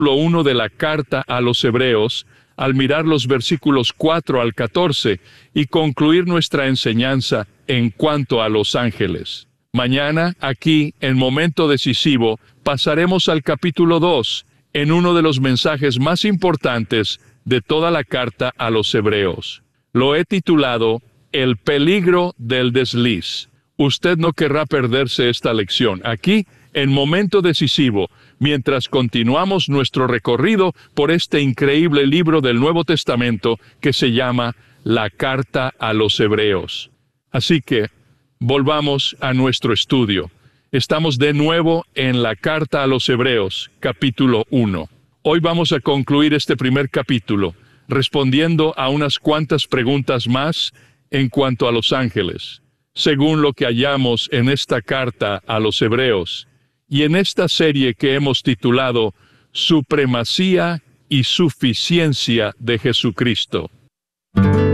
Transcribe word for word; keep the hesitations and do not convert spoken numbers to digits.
uno de la carta a los Hebreos, al mirar los versículos cuatro al catorce y concluir nuestra enseñanza en cuanto a los ángeles. Mañana, aquí, en Momento Decisivo, pasaremos al capítulo dos, en uno de los mensajes más importantes de toda la carta a los Hebreos. Lo he titulado El peligro del desliz. Usted no querrá perderse esta lección. Aquí, en Momento Decisivo, mientras continuamos nuestro recorrido por este increíble libro del Nuevo Testamento que se llama la Carta a los Hebreos. Así que, volvamos a nuestro estudio. Estamos de nuevo en la Carta a los Hebreos, capítulo uno. Hoy vamos a concluir este primer capítulo, respondiendo a unas cuantas preguntas más en cuanto a los ángeles, según lo que hallamos en esta carta a los Hebreos, y en esta serie que hemos titulado Supremacía y Suficiencia de Jesucristo.